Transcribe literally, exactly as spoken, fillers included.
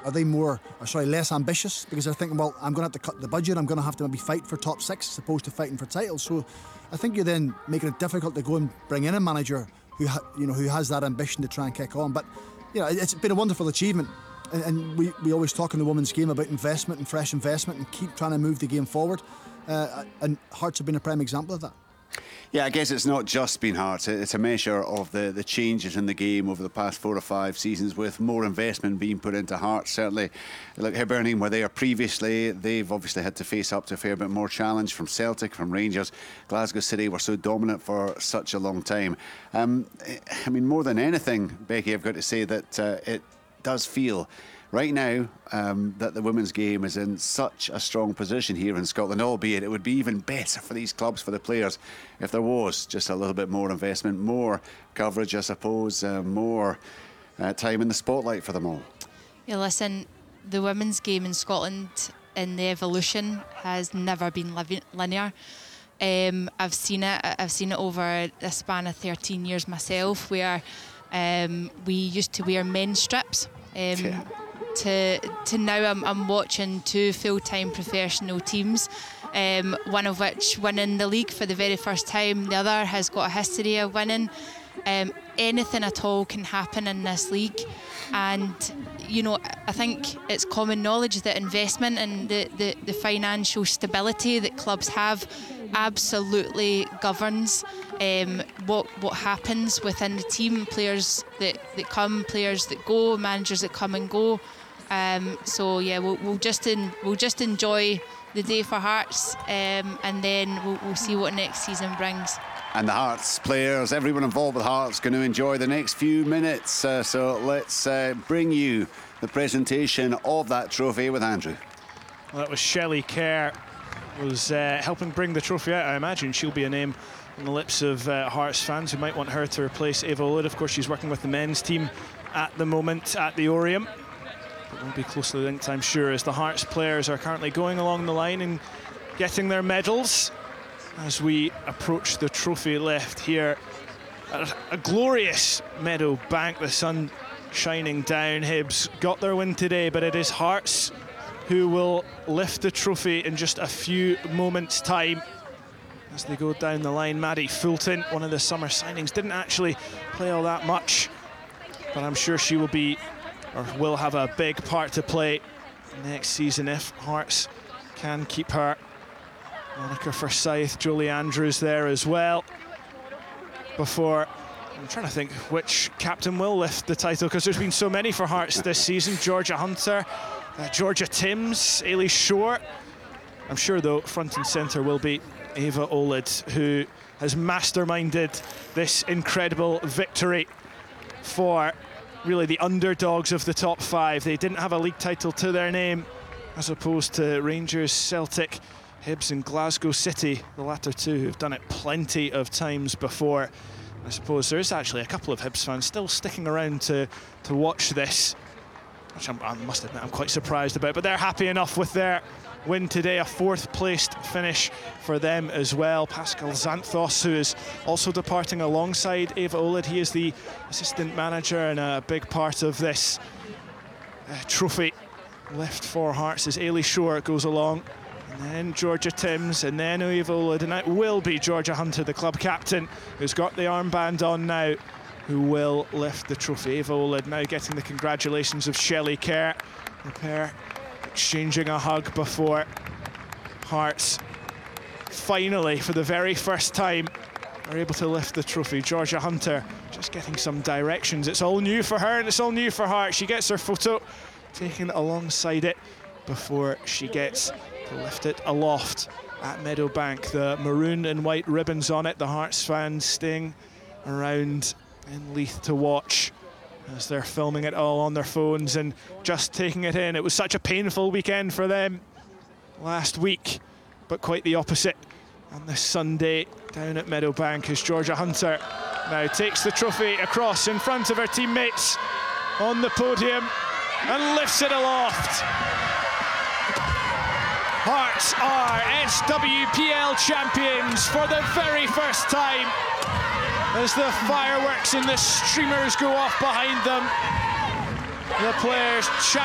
are they more, or sorry, less ambitious because they're thinking, well, I'm going to have to cut the budget, I'm going to have to maybe fight for top six as opposed to fighting for titles. So I think you're then making it difficult to go and bring in a manager who ha- you know who has that ambition to try and kick on. But you know, it's been a wonderful achievement, and, and we, we always talk in the women's game about investment and fresh investment and keep trying to move the game forward. Uh, and Hearts have been a prime example of that. Yeah, I guess it's not just been Hearts. It's a measure of the, the changes in the game over the past four or five seasons, with more investment being put into Hearts. Certainly, look, Hibernian were there previously. They've obviously had to face up to a fair bit more challenge from Celtic, from Rangers. Glasgow City were so dominant for such a long time. Um, I mean, more than anything, Becky, I've got to say that uh, it does feel right now um, that the women's game is in such a strong position here in Scotland, albeit it would be even better for these clubs, for the players, if there was just a little bit more investment, more coverage, I suppose, uh, more uh, time in the spotlight for them all. Yeah, listen, the women's game in Scotland in the evolution has never been linear. Um, I've seen it. I've seen it over a span of thirteen years myself, where um, we used to wear men's strips. Um, yeah. To to now I'm, I'm watching two full-time professional teams, um, one of which winning the league for the very first time. The other has got a history of winning. Um, anything at all can happen in this league, and you know, I think it's common knowledge that investment and the, the, the financial stability that clubs have absolutely governs um, what what happens within the team. Players that, that come, players that go, managers that come and go. Um, so yeah, we'll, we'll just in, we'll just enjoy the day for Hearts, um, and then we'll, we'll see what next season brings. And the Hearts players, everyone involved with Hearts, going to enjoy the next few minutes. Uh, so let's uh, bring you the presentation of that trophy with Andrew. Well, that was Shelley Kerr, was uh, helping bring the trophy out. I imagine she'll be a name on the lips of uh, Hearts fans who might want her to replace Ava Olid. Of course, she's working with the men's team at the moment at the Oriam. But will be closely linked, I'm sure, as the Hearts players are currently going along the line and getting their medals as we approach the trophy left here at a, a glorious Meadow Bank. The sun shining down. Hibs got their win today, but it is Hearts who will lift the trophy in just a few moments' time as they go down the line. Maddie Fulton, one of the summer signings, didn't actually play all that much, but I'm sure she will be, or will have a big part to play next season if Hearts can keep her. Monica Forsyth, Jolie Andrews there as well. Before, I'm trying to think which captain will lift the title, because there's been so many for Hearts this season. Georgia Hunter, uh, Georgia Timms, Ailey Shore. I'm sure, though, front and centre will be Ava Olid, who has masterminded this incredible victory for really the underdogs of the top five. They didn't have a league title to their name, as opposed to Rangers, Celtic, Hibs and Glasgow City, the latter two who've done it plenty of times before. I suppose there is actually a couple of Hibs fans still sticking around to, to watch this, which I'm, I must admit I'm quite surprised about, but they're happy enough with their win today. A fourth placed finish for them as well. Pascal Xanthos, who is also departing alongside Ava Olid. He is the assistant manager and a big part of this uh, trophy lift for Hearts as Ailey Shore goes along. And then Georgia Timms, and then Ava Olid, and it will be Georgia Hunter, the club captain, who's got the armband on now, who will lift the trophy. Ava Olid now getting the congratulations of Shelley Kerr. The pair exchanging a hug before Hearts finally, for the very first time, are able to lift the trophy. Georgia Hunter just getting some directions. It's all new for her and it's all new for Hearts. She gets her photo taken alongside it before she gets to lift it aloft at Meadowbank. The maroon and white ribbons on it. The Hearts fans staying around in Leith to watch as they're filming it all on their phones and just taking it in. It was such a painful weekend for them last week, but quite the opposite on this Sunday down at Meadowbank as Georgia Hunter now takes the trophy across in front of her teammates on the podium and lifts it aloft. Hearts are S W P L champions for the very first time as the fireworks and the streamers go off behind them. The players chant